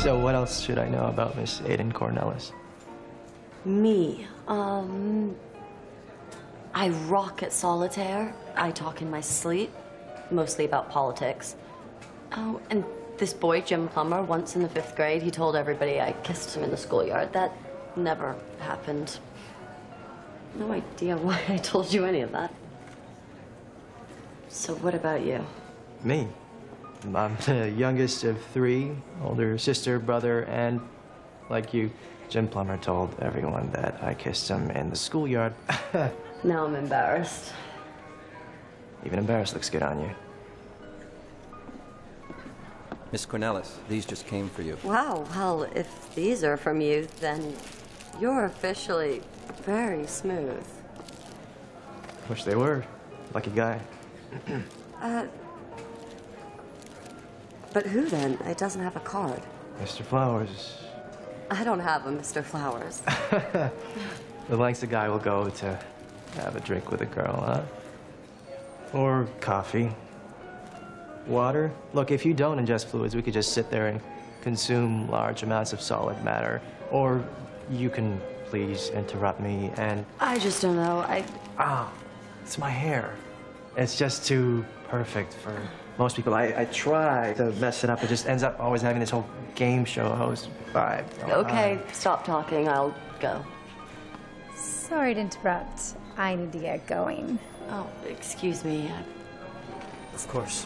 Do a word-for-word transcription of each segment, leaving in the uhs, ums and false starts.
So what else should I know about Miss Aiden Cornelis? Me? Um... I rock at solitaire. I talk in my sleep, mostly about politics. Oh, and this boy, Jim Plummer, once in the fifth grade, he told everybody I kissed him in the schoolyard. That never happened. No idea why I told you any of that. So what about you? Me? I'm the youngest of three, older sister, brother, and, like you, Jim Plummer told everyone that I kissed him in the schoolyard. Now I'm embarrassed. Even embarrassed looks good on you. Miss Cornelis, these just came for you. Wow, well, if these are from you, then you're officially very smooth. Wish they were. Lucky guy. uh, but who then? It doesn't have a card. Mister Flowers. I don't have a Mister Flowers. The lengths a guy will go to have a drink with a girl, huh? Or coffee. Water? Look, if you don't ingest fluids, we could just sit there and consume large amounts of solid matter. Or you can please interrupt me and... I just don't know. I... Ah, it's my hair. It's just too perfect for most people. I, I try to mess it up. It just ends up always having this whole game show host vibe. Okay, stop talking. I'll go. Sorry to interrupt. I need to get going. Oh, excuse me. Of course.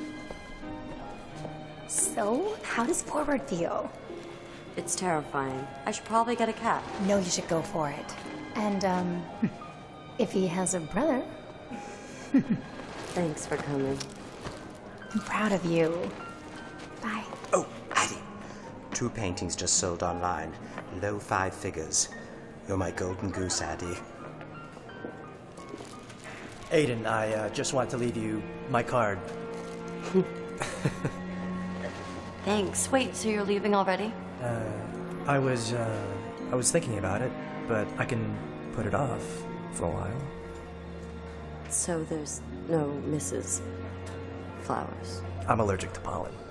So, how does Forward feel? It's terrifying. I should probably get a cat. No, you should go for it. And, um, if he has a brother... Thanks for coming. I'm proud of you. Bye. Oh, Addie. Two paintings just sold online. Low five figures. You're my golden goose, Addie. Aiden, I uh, just want to leave you my card. Thanks. Wait, so you're leaving already? Uh, I was, uh, I was thinking about it, but I can put it off for a while. So there's no Missus Flowers? I'm allergic to pollen.